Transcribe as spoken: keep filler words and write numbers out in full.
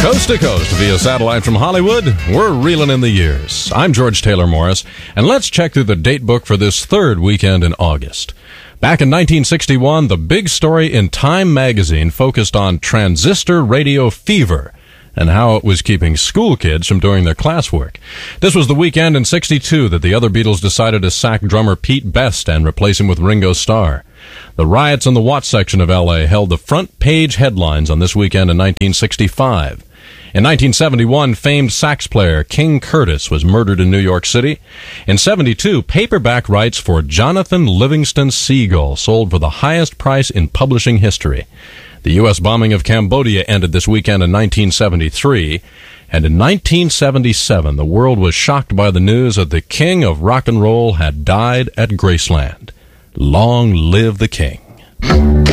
Coast to coast via satellite from Hollywood, we're reeling in the years. I'm George Taylor Morris, and let's check through the date book for this third weekend in August. Back in nineteen sixty-one, the big story in Time magazine focused on transistor radio fever and how it was keeping school kids from doing their classwork. This was the weekend in sixty-two that the other Beatles decided to sack drummer Pete Best and replace him with Ringo Starr. The riots in the Watts section of L A held the front page headlines on this weekend in nineteen sixty-five. In nineteen seventy-one, famed sax player King Curtis was murdered in New York City. In seventy-two, paperback rights for Jonathan Livingston Seagull sold for the highest price in publishing history. The U S bombing of Cambodia ended this weekend in nineteen seventy-three. And in nineteen seventy-seven, the world was shocked by the news that the king of rock and roll had died at Graceland. Long live the king.